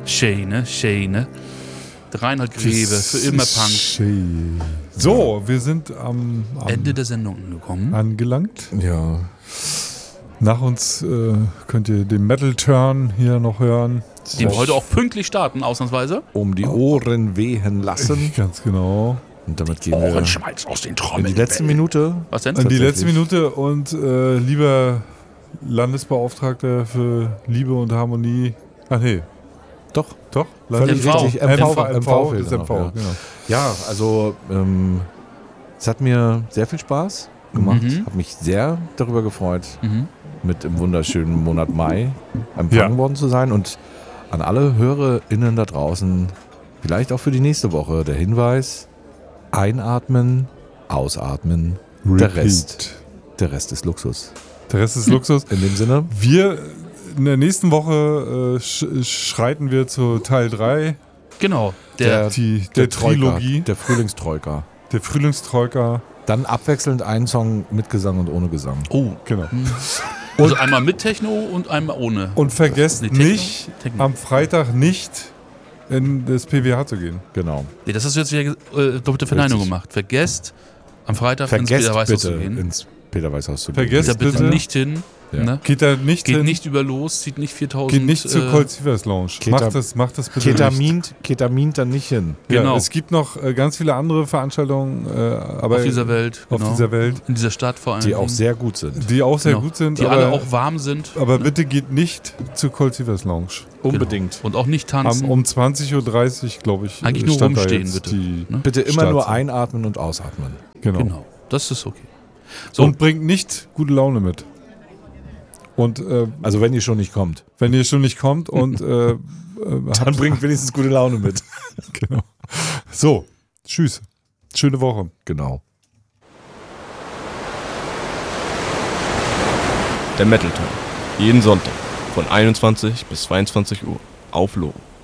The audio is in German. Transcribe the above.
Shay, ne? Der Reinhard Grebe, für immer Punk. So, wir sind am Ende der Sendung angekommen. Angelangt. Ja. Nach uns könnt ihr den Metal Turn hier noch hören. Den wir heute auch pünktlich starten, ausnahmsweise. Um die Ohren wehen lassen. Ganz genau. Und damit gehen wir Ohrenschmalz aus den Trommeln. in die letzte Minute. Was denn? Und die letzte Minute und lieber Landesbeauftragter für Liebe und Harmonie. Ach nee. Doch. Völlig richtig. MV, fehlt ist noch, MV, ja. genau. Ja, also es hat mir sehr viel Spaß gemacht. Habe mich sehr darüber gefreut, mit im wunderschönen Monat Mai empfangen worden zu sein. Und an alle HörerInnen da draußen, vielleicht auch für die nächste Woche, der Hinweis: Einatmen, ausatmen, der Rest ist Luxus. Der Rest ist Luxus. In dem Sinne, Wir in der nächsten Woche schreiten wir zu Teil 3 Genau. der Trilogie. Der Frühlingstroika. Der Frühlingstroika. Dann abwechselnd einen Song mit Gesang und ohne Gesang. Oh, Genau. also einmal mit Techno und einmal ohne. Und vergesst Nee, Techno. nicht, am Freitag nicht in das PWH zu gehen. Genau. Nee, das hast du jetzt wieder doppelte Verneinung gemacht. Vergesst am Freitag ins Vergesst Peter Weißhaus bitte zu gehen. ins Peter Weißhaus zu gehen. Vergesst Da bitte bitte. nicht hin. Ja. Ne? Geht da nicht Geht hin. nicht über los, zieht nicht 4000. Geht nicht zur Cold Sievers Lounge. Macht das bitte nicht. Ketamint dann nicht hin. Genau. Ja, es gibt noch ganz viele andere Veranstaltungen aber auf dieser Welt. auf genau. dieser Welt, In dieser Stadt vor allem. Die auch sehr gut sind. die auch sehr Genau. gut sind. Die aber, alle auch warm sind. aber bitte geht nicht zur Cold Sievers Lounge. Unbedingt. Und auch nicht tanzen. Um 20.30 Uhr, glaube ich. Eigentlich nur stand da rumstehen, jetzt bitte. die Ne? Bitte immer Start nur sind. einatmen und ausatmen. Genau. Genau. Das ist okay. So. Und bringt nicht gute Laune mit. Und Also wenn ihr schon nicht kommt, wenn ihr schon nicht kommt und dann bringt wenigstens gute Laune mit. genau. So, tschüss. Schöne Woche. Genau. Der Metal Turn. Jeden Sonntag von 21 bis 22 Uhr auf Logo.